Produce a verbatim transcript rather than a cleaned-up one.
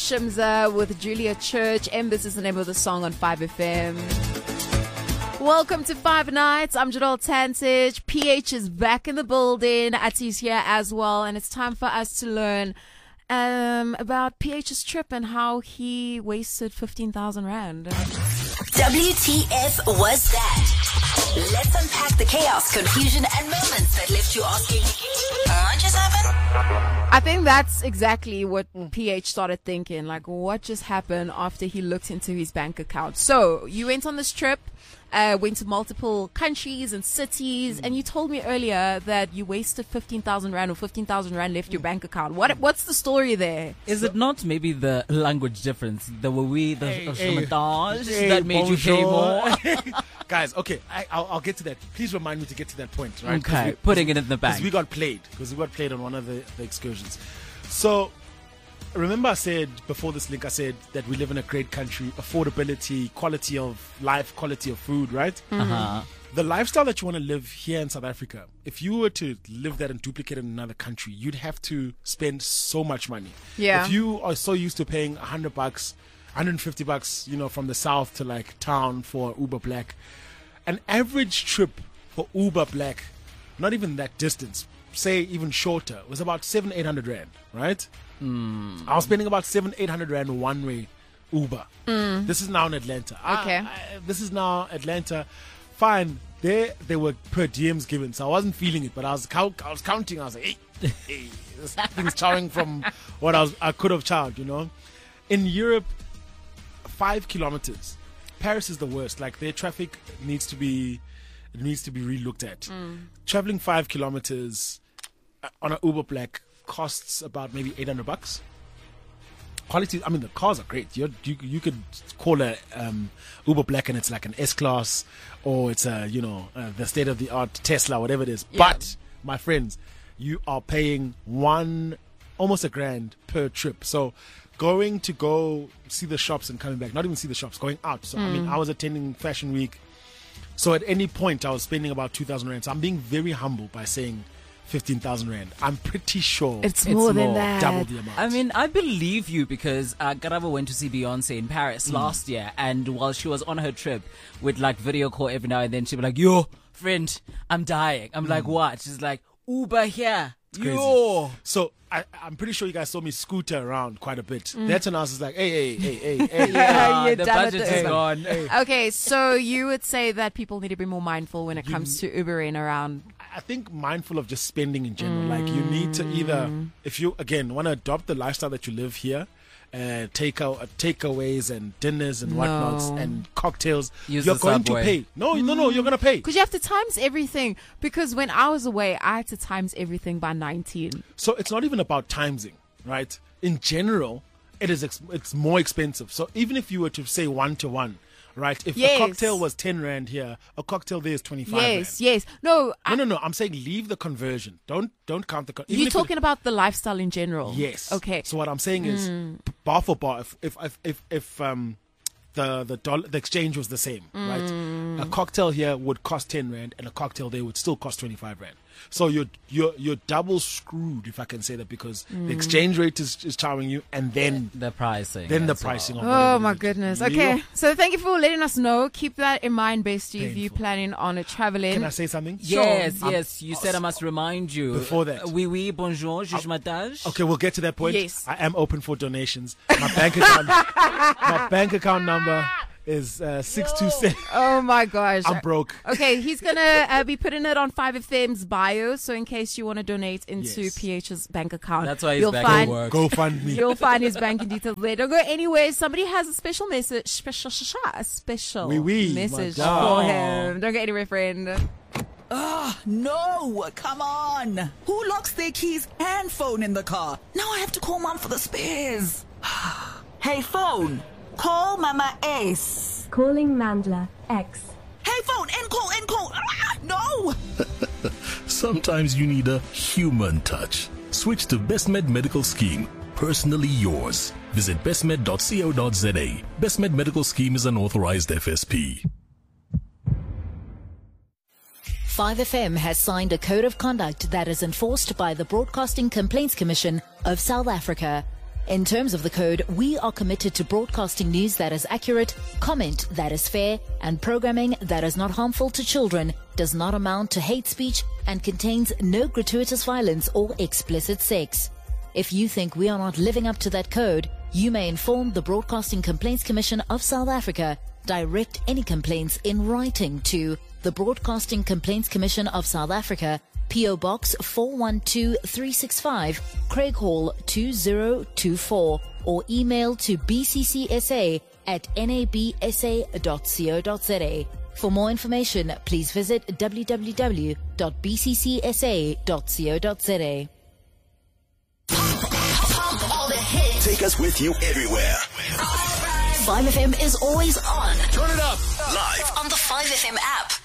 Shimza with Julia Church. Embers is the name of the song on five F M. Welcome to Five Nights. I'm Jadal Tansich. P H is back in the building. Ati's here as well. And it's time for us to learn um, about P H's trip and how he wasted fifteen thousand rand. W T F was that? Let's unpack the chaos, confusion, and moments that left you asking, what just happened? I think that's exactly what P H started thinking. Like, what just happened after he looked into his bank account? So, you went on this trip, uh, went to multiple countries and cities, and you told me earlier that you wasted fifteen thousand rand or fifteen thousand rand left your bank account. What What's the story there? Is it not maybe the language difference? The we, the Hey, hey, hey, that made you pay more? Guys, okay, I, I'll, I'll get to that. Please remind me to get to that point, right? Okay, we, putting it in the Because bank. we got played. Because we got played on one of the, the excursions. So, remember I said before this link, I said that we live in a great country, affordability, quality of life, quality of food, right? Mm-hmm. Uh-huh. The lifestyle that you want to live here in South Africa, if you were to live that and duplicate it in another country, you'd have to spend so much money. Yeah. If you are so used to paying one hundred bucks, one hundred fifty bucks, you know, from the south to like town for Uber Black, an average trip for Uber Black, not even that distance, say even shorter, was about seven, eight hundred rand, right? Mm. I was spending about seven, eight hundred rand one way Uber. Mm. This is now in Atlanta. Okay. I, I, this is now Atlanta. Fine. There, there were per diems given, so I wasn't feeling it, but I was, count, I was counting. I was like, hey, hey, this thing's charging from what I was, I could have charged, you know. In Europe, five kilometers. Paris is the worst. Like their traffic needs to be, it needs to be relooked at. Mm. Traveling five kilometers on an Uber Black costs about maybe eight hundred bucks. Quality, I mean, the cars are great. You're, you you could call a um, Uber Black and it's like an S Class, or it's a you know uh, the state of the art Tesla, whatever it is. Yeah. But my friends, you are paying one almost a grand per trip. So going to go see the shops and coming back, not even see the shops, going out. So mm. I mean, I was attending Fashion Week, so at any point I was spending about two thousand rand. So I'm being very humble by saying fifteen thousand rand. I'm pretty sure It's more than more, that. double the amount. I mean, I believe you because uh, Garaba went to see Beyonce in Paris Mm. last year, and while she was on her trip, would like video call every now and then, she'd be like, "Yo, friend, I'm dying." I'm like, "What?" She's like, "Uber here." Crazy. Yo. So I, I'm pretty sure you guys saw me scooter around quite a bit. That's when I was just like, hey, hey, hey, hey, hey. Yeah, You're the done with budget the is Uber. gone. Okay, so you would say that people need to be more mindful when it comes to Ubering around. I think mindful of just spending in general. Like you need to either, if you again want to adopt the lifestyle that you live here, uh, take out uh, takeaways and dinners and whatnots No. and cocktails, Use you're the going subway. to pay. No, no, no, you're gonna pay. Because you have to times everything. Because when I was away, I had to times everything by nineteen. So it's not even about timesing, right? In general, it is ex- it's more expensive. So even if you were to say one to one, right? If Yes. a cocktail was ten rand here, a cocktail there is twenty-five Yes, rand. yes. No, I, No, no, no. I'm saying leave the conversion. Don't don't count the. Con- even you're if it- talking about the lifestyle in general. Yes. Okay. So what I'm saying is, p- bar for bar, if if if if, if um the the dollar the exchange was the same, right? A cocktail here would cost ten rand, and a cocktail there would still cost twenty-five rand. So you're you're you're double screwed, if I can say that, because the exchange rate is is charming you, and then The pricing. then the as well. pricing. Of Oh whatever my it is. goodness. Yeah. Okay. So thank you for letting us know. Keep that in mind, bestie, if you're Painful. planning on a traveling. Can I say something? Yes, I'm- yes. You said I must remind you. Before that. Oui, oui, bonjour, juge matage. Okay, we'll get to that point. Yes. I am open for donations. My bank account, my bank account number is uh, six two seven. Oh my gosh. I'm broke. Okay, he's gonna uh, be putting it on five F M's bio. So in case you want to donate into Yes. P H's bank account, That's why he's you'll back find at work. Go fund me. you'll find his banking details there. Don't go anywhere. Somebody has a special message, special, a special Oui, oui, message my for God. him. Don't go anywhere, friend. No, come on. Who locks their keys and phone in the car? Now I have to call mom for the spares. Hey, phone. Call Mama Ace. Calling Mandla X. Hey, phone. End call, end call. Ah, no. Sometimes you need a human touch. Switch to BestMed Medical Scheme. Personally yours. Visit bestmed dot co dot za. BestMed Medical Scheme is an authorized F S P. five F M has signed a code of conduct that is enforced by the Broadcasting Complaints Commission of South Africa. In terms of the code, we are committed to broadcasting news that is accurate, comment that is fair, and programming that is not harmful to children, does not amount to hate speech, and contains no gratuitous violence or explicit sex. If you think we are not living up to that code, you may inform the Broadcasting Complaints Commission of South Africa. Direct any complaints in writing to the Broadcasting Complaints Commission of South Africa, P O Box four one two three six five, Craig Hall two zero two four, or email to b c c s a at n a b s a dot co dot z a. For more information, please visit w w w dot b c c s a dot co dot z a. Take us with you everywhere. five F M is always on. Turn it up. Live on the five F M app.